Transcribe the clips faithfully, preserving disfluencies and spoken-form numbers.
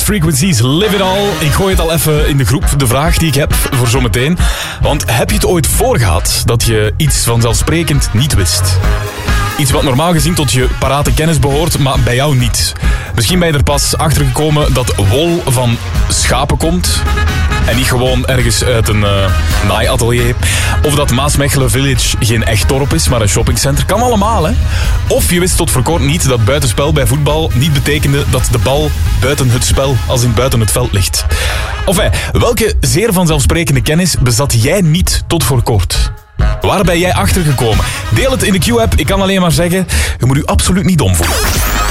Lost Frequencies, Live It All. Ik gooi het al even in de groep, de vraag die ik heb voor zometeen. Want heb je het ooit voorgehad dat je iets vanzelfsprekend niet wist? Iets wat normaal gezien tot je parate kennis behoort, maar bij jou niet. Misschien ben je er pas achter gekomen dat wol van schapen komt. En niet gewoon ergens uit een uh, naaiatelier. Of dat Maasmechelen Village geen echt dorp is, maar een shoppingcenter. Kan allemaal, hè? Of je wist tot voor kort niet dat buitenspel bij voetbal niet betekende dat de bal buiten het spel, als in buiten het veld ligt. Enfin, welke zeer vanzelfsprekende kennis bezat jij niet tot voor kort? Waar ben jij achter gekomen? Deel het in de Q-app. Ik kan alleen maar zeggen, je moet u absoluut niet dom voelen.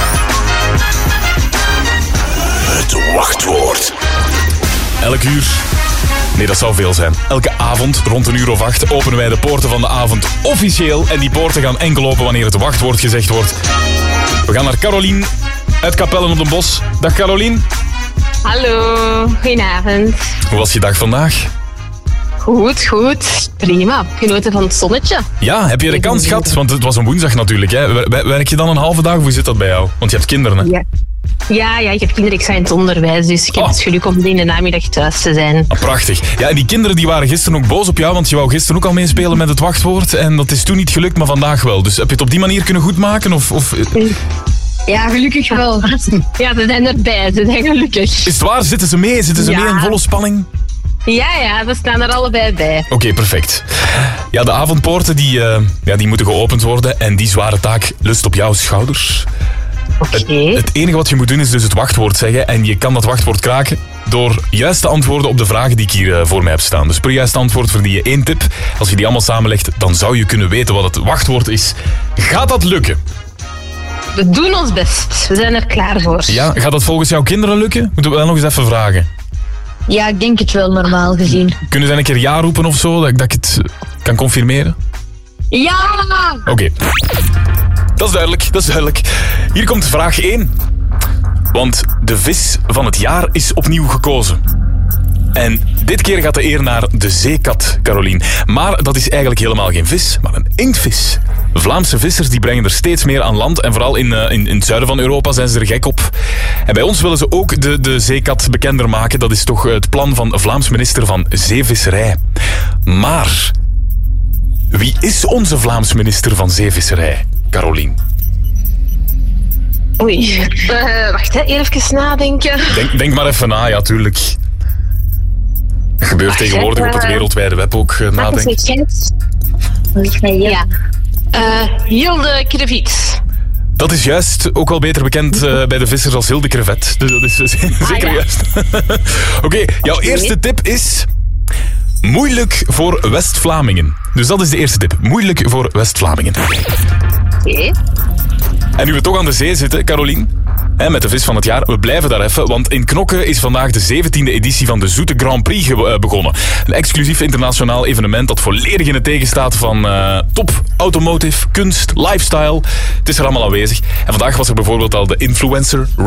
Het wachtwoord. Elk uur, nee dat zou veel zijn. Elke avond rond een uur of acht openen wij de poorten van de avond officieel. En die poorten gaan enkel open wanneer het wachtwoord gezegd wordt. We gaan naar Carolien uit Capellen op den Bos. Dag Carolien. Hallo, goedenavond. Hoe was je dag vandaag? Goed, goed. Prima. Genoten van het zonnetje. Ja, heb je de kans gehad? Want het was een woensdag natuurlijk. Hè? Werk je dan een halve dag of hoe zit dat bij jou? Want je hebt kinderen, hè? Ja. Ja, ja, ik heb kinderen, ik sta in het onderwijs, dus ik heb oh. het geluk om in de namiddag thuis te zijn. Ah, prachtig. Ja, en die kinderen die waren gisteren ook boos op jou, want je wou gisteren ook al meespelen met het wachtwoord. En dat is toen niet gelukt, maar vandaag wel. Dus heb je het op die manier kunnen goedmaken? Of, of... Ja, gelukkig wel. Ja, ze zijn erbij, ze zijn gelukkig. Is het waar? Zitten ze mee? Zitten ze ja. mee in volle spanning? Ja, ja, we staan er allebei bij. Oké, okay, perfect. Ja, de avondpoorten die, uh, ja, die moeten geopend worden en die zware taak lust op jouw schouders. Oké. Okay. Het, het enige wat je moet doen is dus het wachtwoord zeggen en je kan dat wachtwoord kraken door juist te antwoorden op de vragen die ik hier uh, voor mij heb staan. Dus per juist antwoord verdien je één tip. Als je die allemaal samenlegt, dan zou je kunnen weten wat het wachtwoord is. Gaat dat lukken? We doen ons best. We zijn er klaar voor. Ja, gaat dat volgens jouw kinderen lukken? Moeten we wel nog eens even vragen. Ja, ik denk het wel, normaal gezien. Kunnen ze een keer ja roepen of zo, dat, dat ik het kan confirmeren? Ja! Oké. Okay. Dat is duidelijk, dat is duidelijk. Hier komt vraag één. Want de vis van het jaar is opnieuw gekozen. En dit keer gaat de eer naar de zeekat, Carolien. Maar dat is eigenlijk helemaal geen vis, maar een inktvis. Vlaamse vissers die brengen er steeds meer aan land. En vooral in, uh, in, in het zuiden van Europa zijn ze er gek op. En bij ons willen ze ook de, de zeekat bekender maken. Dat is toch het plan van Vlaams minister van Zeevisserij. Maar wie is onze Vlaams minister van Zeevisserij, Carolien? Oei, uh, wacht, hè, even nadenken. Denk, denk maar even na, ja, tuurlijk. Dat gebeurt wacht, tegenwoordig uh, op het wereldwijde web ook, uh, nadenken. Ja. Uh, Hilde Krevits. Dat is juist, ook wel beter bekend uh, bij de vissers als Hilde Crevet. Dus dat is uh, zeker ah, ja. juist. Oké, okay, jouw okay. eerste tip is moeilijk voor West-Vlamingen. Dus dat is de eerste tip. Moeilijk voor West-Vlamingen. Oké. Okay. En nu we toch aan de zee zitten, Carolien, hè, met de vis van het jaar, we blijven daar even, want in Knokke is vandaag de zeventiende editie van de Zoete Grand Prix ge- uh, begonnen. Een exclusief internationaal evenement dat volledig in het teken staat van uh, top, automotive, kunst, lifestyle. Het is er allemaal aanwezig. En vandaag was er bijvoorbeeld al de influencer